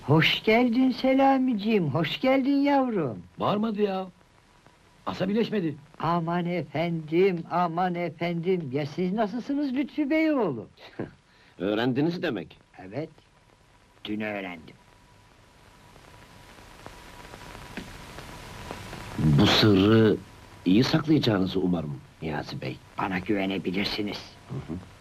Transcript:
Hoş geldin Selamiciğim, hoş geldin yavrum. Bağırmadı ya. Asabileşmedi. Aman efendim, ya siz nasılsınız Lütfü Beyoğlu? Öğrendiniz demek. Evet, dün öğrendim. Bu sırrı iyi saklayacağınızı umarım Niyazi Bey. Bana güvenebilirsiniz. Hı hı.